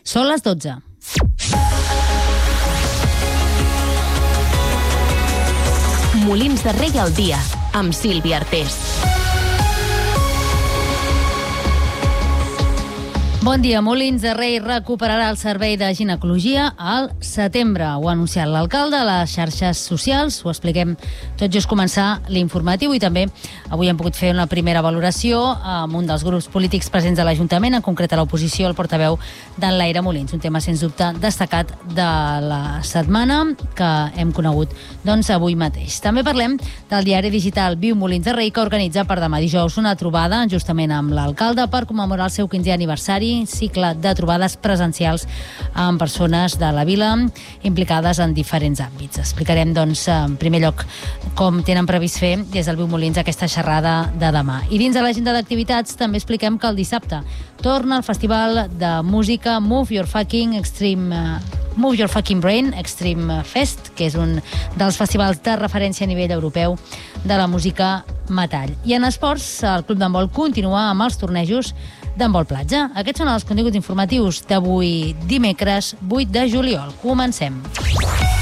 Són les 12. Molins de Rei al dia, amb Sílvia Artés. Bon dia. Molins de Rei recuperarà el servei de ginecologia al setembre. Ho ha anunciat l'alcalde a les xarxes socials. Ho expliquem tot just començar l'informatiu i també avui hem pogut fer una primera valoració amb un dels grups polítics presents a l'Ajuntament, en concret a l'oposició, el portaveu d'Enlaire Molins. Un tema, sens dubte, destacat de la setmana que hem conegut avui mateix. També parlem del diari digital Viu Molins de Rei, que organitza per demà dijous una trobada justament amb l'alcalde per commemorar el seu 15è aniversari, cicle de trobades presencials amb persones de la vila implicades en diferents àmbits. Explicarem, en primer lloc, com tenen previst fer des del Viu Molins aquesta xerrada de demà. I dins de l'agenda d'activitats també expliquem que el dissabte torna el festival de música Move Your Fucking Brain Extreme Fest, que és un dels festivals de referència a nivell europeu de la música metall. I en esports, el Club d'Handbol continua amb els tornejos d'handbol platja. Aquests són els continguts informatius d'avui dimecres 8 de juliol. Comencem.